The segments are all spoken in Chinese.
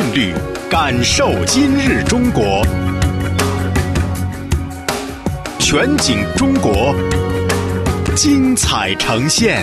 韵律，感受今日中国。全景中国，精彩呈现。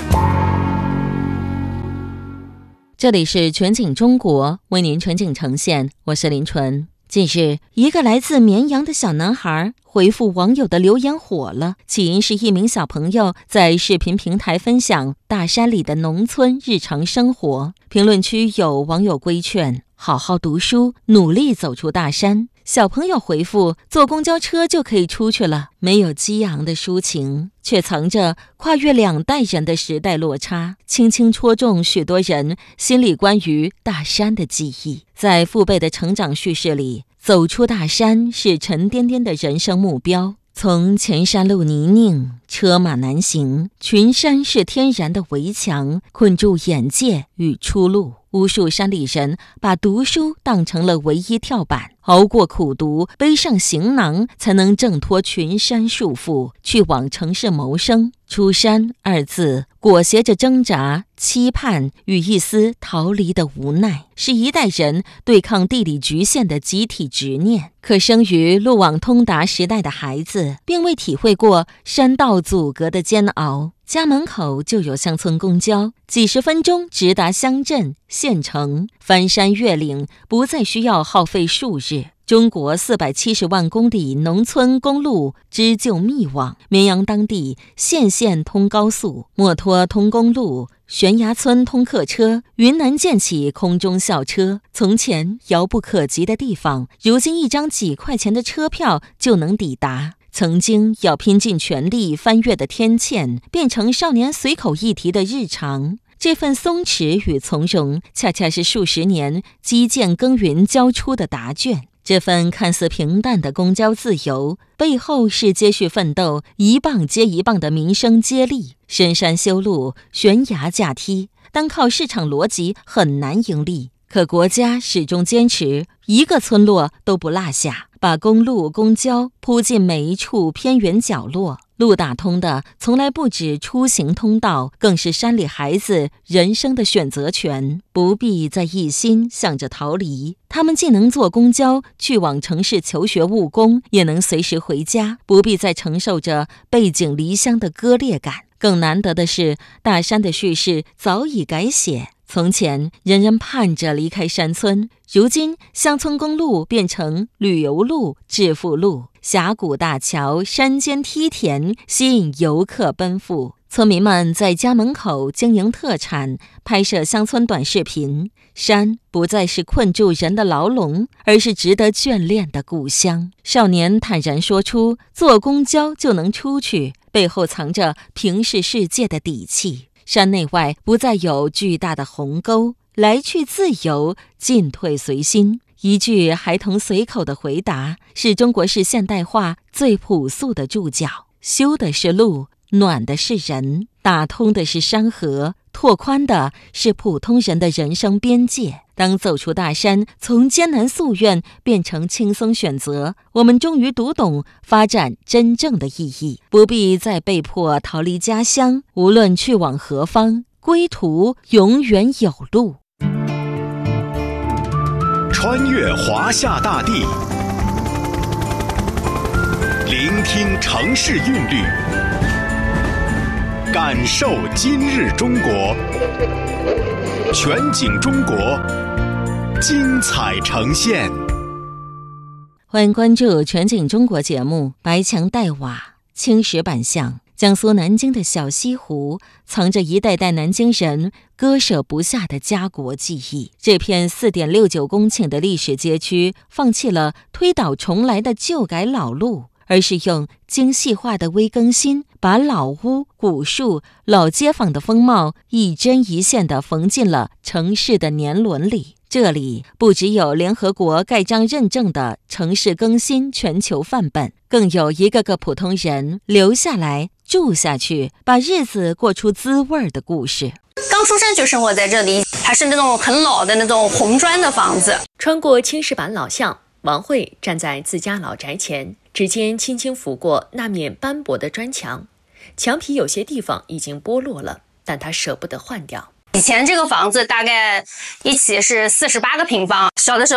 这里是全景中国，为您全景呈现，我是林纯。近日，一个来自绵阳的小男孩回复网友的留言火了，起因是一名小朋友在视频平台分享大山里的农村日常生活。评论区有网友规劝好好读书，努力走出大山。小朋友回复坐公交车就可以出去了，没有激昂的抒情，却藏着跨越2代人的时代落差，轻轻戳中许多人心里关于大山的记忆。在父辈的成长叙事里，走出大山是沉甸甸的人生目标。从前山路泥泞，车马难行，群山是天然的围墙，困住眼界与出路。无数山里人把读书当成了唯一跳板，熬过苦读，背上行囊，才能挣脱群山束缚，去往城市谋生。出山2字裹挟着挣扎、期盼与一丝逃离的无奈，是一代人对抗地理局限的集体执念。可生于路网通达时代的孩子，并未体会过山道阻隔的煎熬。家门口就有乡村公交，几十分钟直达乡镇、县城，翻山越岭不再需要耗费数日。中国470万公里农村公路织就密网，绵阳当地县县通高速，墨脱通公路，悬崖村通客车，云南建起空中校车。从前遥不可及的地方，如今一张几块钱的车票就能抵达。曾经要拼尽全力翻越的天堑，变成少年随口一提的日常。这份松弛与从容，恰恰是数十年基建耕耘交出的答卷。这份看似平淡的公交自由，背后是接续奋斗一棒接一棒的民生接力。深山修路，悬崖架梯，单靠市场逻辑很难盈利。可国家始终坚持一个村落都不落下，把公路、公交铺进每一处偏远角落。路打通的从来不止出行通道，更是山里孩子人生的选择权。不必再一心想着逃离，他们既能坐公交去往城市求学务工，也能随时回家，不必再承受着背井离乡的割裂感。更难得的是，大山的叙事早已改写。从前人人盼着离开山村，如今乡村公路变成旅游路、致富路，峡谷大桥、山间梯田吸引游客奔赴。村民们在家门口经营特产，拍摄乡村短视频。山不再是困住人的牢笼，而是值得眷恋的故乡。少年坦然说出坐公交就能出去，背后藏着平视世界的底气。山内外不再有巨大的鸿沟，来去自由，进退随心。一句孩童随口的回答，是中国式现代化最朴素的注脚。修的是路，暖的是人，打通的是山河，拓宽的是普通人的人生边界。当走出大山，从艰难夙愿变成轻松选择，我们终于读懂发展真正的意义。不必再被迫逃离家乡，无论去往何方，归途永远有路。 穿越华夏大地，聆听城市韵律，感受今日中国。全景中国，精彩呈现。 欢迎关注全景中国节目。白墙黛瓦，青石板巷，江苏南京的小西湖藏着一代代南京人割舍不下的家国记忆。这片4.69公顷的历史街区，放弃了推倒重来的旧改老路，而是用精细化的微更新，把老屋、古树、老街坊的风貌一针一线地缝进了城市的年轮里。这里不只有联合国盖章认证的城市更新全球范本，更有一个个普通人留下来住下去，把日子过出滋味的故事。 刚出生就生活在这里，还是那种很老的那种红砖的房子。 穿过青石板老巷，王慧站在自家老宅前，指尖轻轻抚过那面斑驳的砖墙，墙皮有些地方已经剥落了，但她舍不得换掉。 以前这个房子大概一起是48个平方，小的时候